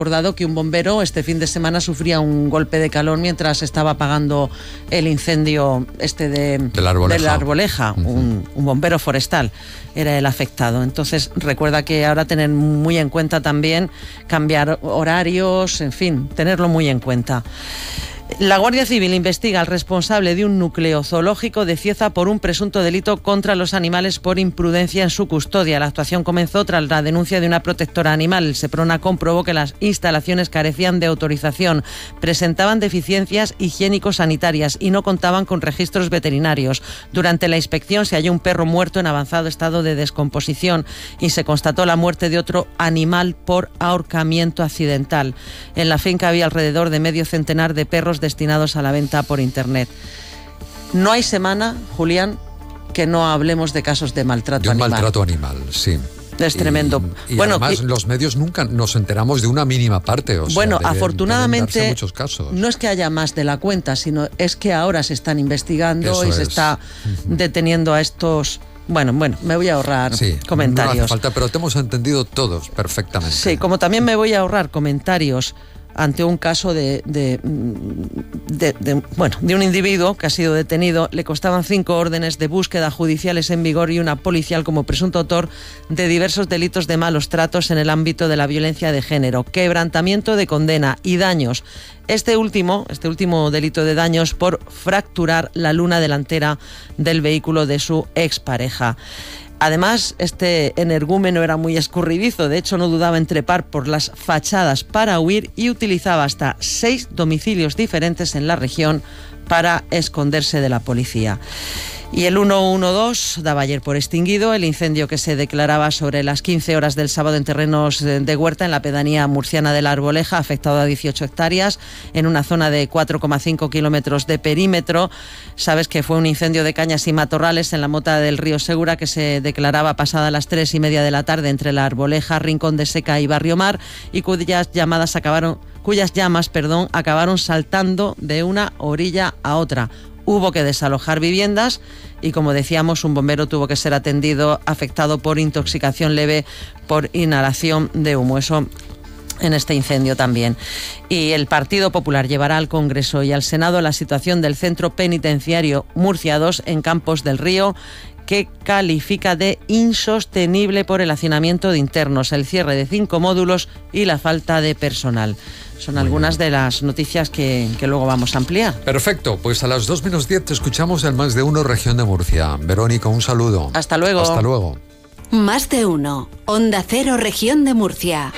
recordado que un bombero este fin de semana sufría un golpe de calor mientras estaba apagando el incendio de la Arboleja. Un bombero forestal era el afectado. Entonces recuerda que ahora tener muy en cuenta también cambiar horarios, en fin, tenerlo muy en cuenta. La Guardia Civil investiga al responsable de un núcleo zoológico de Cieza por un presunto delito contra los animales por imprudencia en su custodia. La actuación comenzó tras la denuncia de una protectora animal. El Seprona comprobó que las instalaciones carecían de autorización, presentaban deficiencias higiénico-sanitarias y no contaban con registros veterinarios. Durante la inspección se halló un perro muerto en avanzado estado de descomposición y se constató la muerte de otro animal por ahorcamiento accidental. En la finca había alrededor de medio centenar de perros destinados a la venta por internet. No hay semana, Julián, que no hablemos de casos de maltrato animal. De un maltrato animal, sí. Es tremendo. Y bueno, además los medios nunca nos enteramos de una mínima parte. Bueno, afortunadamente muchos casos. No es que haya más de la cuenta, sino es que ahora se están investigando y se está deteniendo a estos... Bueno, me voy a ahorrar comentarios. No hace falta, pero te hemos entendido todos perfectamente. Sí, como también me voy a ahorrar comentarios ante un caso de un individuo que ha sido detenido. Le constaban 5 órdenes de búsqueda judiciales en vigor y una policial como presunto autor de diversos delitos de malos tratos en el ámbito de la violencia de género, quebrantamiento de condena y daños. Este último delito de daños por fracturar la luna delantera del vehículo de su expareja. Además, este energúmeno era muy escurridizo, de hecho no dudaba en trepar por las fachadas para huir y utilizaba hasta 6 domicilios diferentes en la región para esconderse de la policía. Y el 112 daba ayer por extinguido el incendio que se declaraba sobre las 15 horas del sábado en terrenos de huerta en la pedanía murciana de la Arboleja, afectado a 18 hectáreas en una zona de 4,5 kilómetros de perímetro. Sabes que fue un incendio de cañas y matorrales en la mota del río Segura que se declaraba pasada las 3:30 de la tarde entre la Arboleja, Rincón de Seca y Barrio Mar, y cuyas llamas acabaron saltando de una orilla a otra. Hubo que desalojar viviendas y, como decíamos, un bombero tuvo que ser atendido afectado por intoxicación leve por inhalación de humo. Eso en este incendio también. Y el Partido Popular llevará al Congreso y al Senado la situación del centro penitenciario Murcia II en Campos del Río, que califica de insostenible por el hacinamiento de internos, el cierre de 5 módulos y la falta de personal. Son algunas de las noticias que luego vamos a ampliar. Perfecto, pues a las 2:10 te escuchamos en Más de Uno, Región de Murcia. Verónica, un saludo. Hasta luego. Hasta luego. Más de Uno, Onda Cero, Región de Murcia.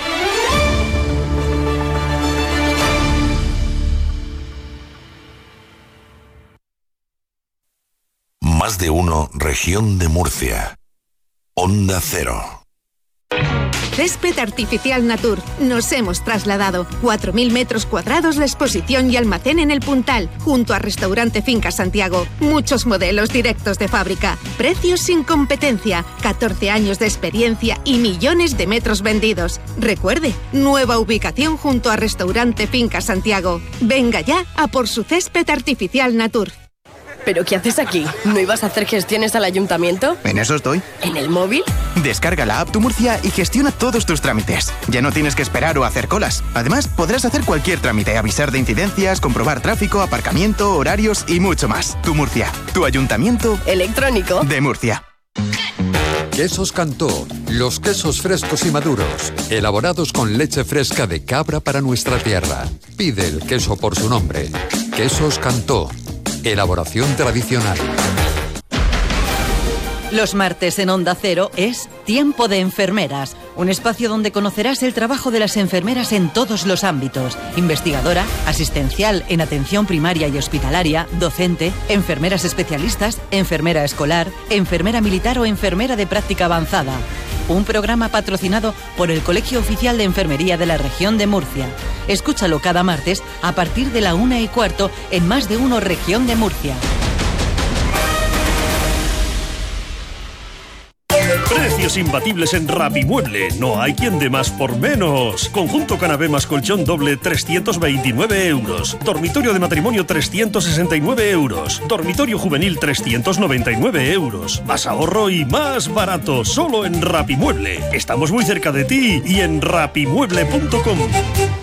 Más de Uno, Región de Murcia. Onda Cero. Césped Artificial Natur. Nos hemos trasladado. 4.000 metros cuadrados de exposición y almacén en el Puntal, junto a Restaurante Finca Santiago. Muchos modelos directos de fábrica. Precios sin competencia. 14 años de experiencia y millones de metros vendidos. Recuerde, nueva ubicación junto a Restaurante Finca Santiago. Venga ya a por su Césped Artificial Natur. ¿Pero qué haces aquí? ¿No ibas a hacer gestiones al ayuntamiento? En eso estoy. ¿En el móvil? Descarga la app Tu Murcia y gestiona todos tus trámites. Ya no tienes que esperar o hacer colas. Además, podrás hacer cualquier trámite, avisar de incidencias, comprobar tráfico, aparcamiento, horarios y mucho más. Tu Murcia, tu ayuntamiento electrónico de Murcia. Quesos Cantó, los quesos frescos y maduros, elaborados con leche fresca de cabra para nuestra tierra. Pide el queso por su nombre. Quesos Cantó. Elaboración tradicional. Los martes en Onda Cero es Tiempo de Enfermeras, un espacio donde conocerás el trabajo de las enfermeras en todos los ámbitos: investigadora, asistencial en atención primaria y hospitalaria, docente, enfermeras especialistas, enfermera escolar, enfermera militar o enfermera de práctica avanzada. Un programa patrocinado por el Colegio Oficial de Enfermería de la Región de Murcia. Escúchalo cada martes a partir de la 1:15 en Más de Uno, Región de Murcia. Precios imbatibles en Rapimueble. No hay quien dé más por menos. Conjunto canapé más colchón doble 329 euros. Dormitorio de matrimonio 369 euros. Dormitorio juvenil 399 euros. Más ahorro y más barato. Solo en Rapimueble. Estamos muy cerca de ti y en rapimueble.com.